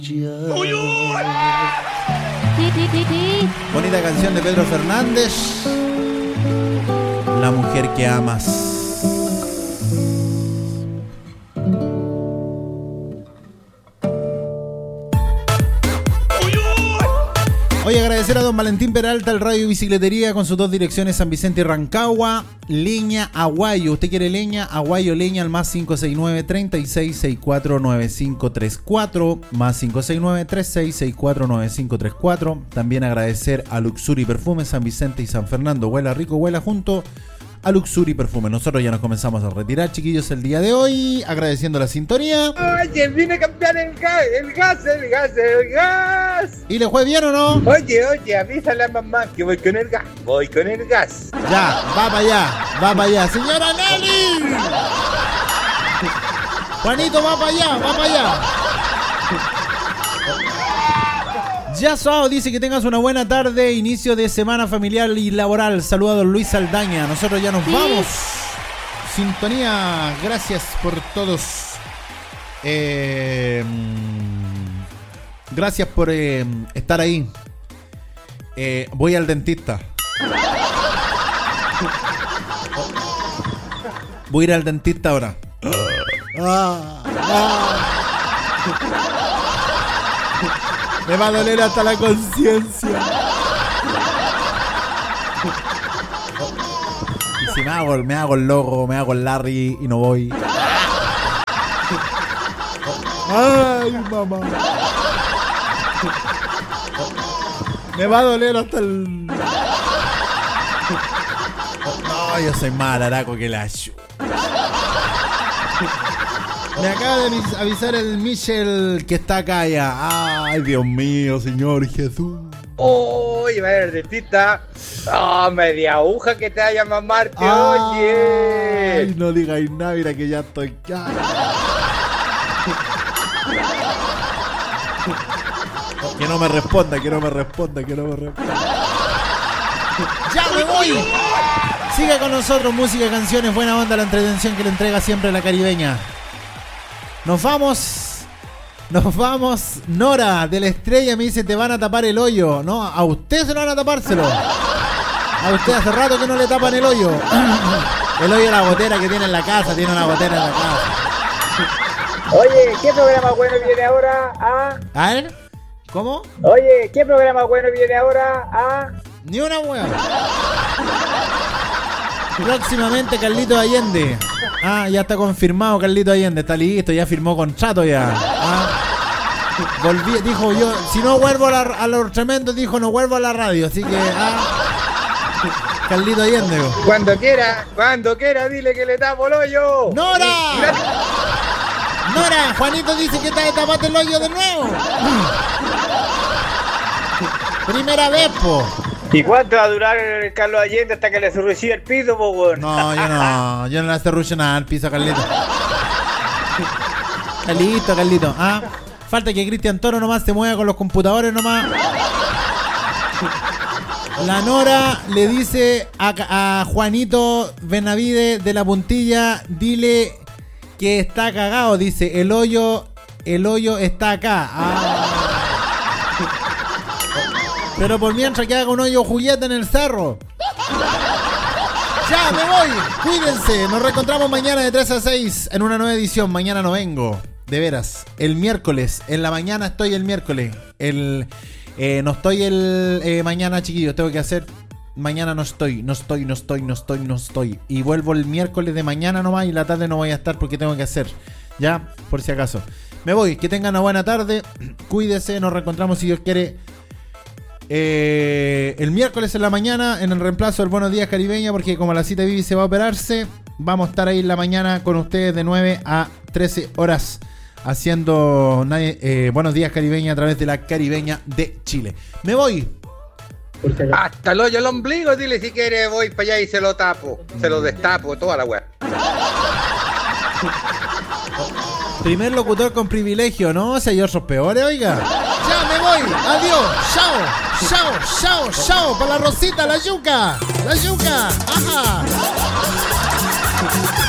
Bonita canción de Pedro Fernández, La mujer que amas. Hoy agradecer a don Valentín Peralta, el Radio Bicicletería, con sus dos direcciones, San Vicente y Rancagua. Leña Aguayo, usted quiere leña, Aguayo leña al más 569-3664-9534, más 569-3664-9534. También agradecer a Luxury Perfume, San Vicente y San Fernando. Huela rico, huela junto a Luxury Perfume. Nosotros ya nos comenzamos a retirar, chiquillos, el día de hoy, agradeciendo la sintonía. Oye, vine a cambiar el gas. ¿Y le fue bien o no? Oye, avísale a mamá que voy con el gas. Ya, va para allá. Señora Nelly. Juanito, va para allá. Ya sábado, dice que tengas una buena tarde, inicio de semana familiar y laboral. Saludos Luis Saldaña. Nosotros ya nos vamos. Sintonía, gracias por todos. Gracias por estar ahí. Voy al dentista. Voy a ir al dentista ahora. Me va a doler hasta la conciencia. Y si me hago el loco, me hago el Larry y no voy. Ay, mamá. Me va a doler hasta el... No, yo soy más araco que la... Me acaba de avisar el Michel que está acá ya. Ay, Dios mío, Señor Jesús. Oye, va a ir al dentista. Media aguja que te vaya a mamarte, oye. Ay, no digáis nada, mira que ya estoy... Que no me responda. Ya me voy. Siga con nosotros, música, canciones, buena onda, la entretención que le entrega siempre la caribeña. Nos vamos. Nora de la Estrella me dice: te van a tapar el hoyo. No, a usted se lo van a tapárselo. A usted hace rato que no le tapan el hoyo. El hoyo de la gotera que tiene en la casa. Tiene una gotera en la casa. Oye, ¿qué programa bueno viene ahora? ¿A ver? ¿Cómo? Oye, ¿qué programa bueno viene ahora? Ni una hueá. Próximamente Carlito Allende. Ya está confirmado Carlito Allende. Está listo, ya firmó contrato ya. Dijo yo, si no vuelvo a los tremendos, dijo no vuelvo a la radio. Así que Carlito Allende. Cuando quiera, dile que le tapo el hoyo. ¡Nora! Juanito dice que te tapaste el hoyo de nuevo. Primera vez, po. ¿Y cuánto va a durar el Carlos Allende hasta que le cerruche el piso, po, weón? No, yo no le cerrucho nada al piso a Carlito. Carlito. Falta que Cristian Toro nomás se mueva con los computadores nomás. La Nora le dice a Juanito Benavide de la Puntilla, dile que está cagado, dice, el hoyo está acá. Pero por mientras que haga un hoyo juguete en el cerro. Ya, me voy. Cuídense. Nos reencontramos mañana de 3 a 6 en una nueva edición. Mañana no vengo. De veras. El miércoles. En la mañana estoy el miércoles. No estoy el mañana, chiquillos. Tengo que hacer... Mañana no estoy. Y vuelvo el miércoles de mañana nomás. Y la tarde no voy a estar porque tengo que hacer. Ya, por si acaso. Me voy. Que tengan una buena tarde. Cuídense. Nos reencontramos si Dios quiere... el miércoles en la mañana en el reemplazo del Buenos Días Caribeña, porque como la cita Vivi se va a operarse, vamos a estar ahí en la mañana con ustedes de 9 a 13 horas haciendo Buenos Días Caribeña a través de la Caribeña de Chile. Me voy. Hasta el hoyo el ombligo, dile si quiere, voy para allá y se lo tapo, se lo destapo, toda la weá. Primer locutor con privilegio, ¿no? Si hay otros peores, oiga. Ya me voy, adiós, chao, para la Rosita, la yuca, ajá.